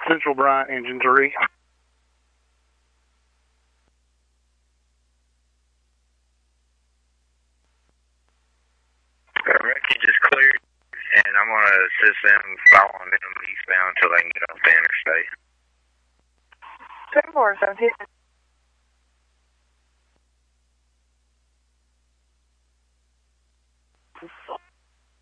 Central Bryant, engine 3. Wreckage is cleared, and I'm going to assist them following them eastbound until they can get off the interstate. 7417.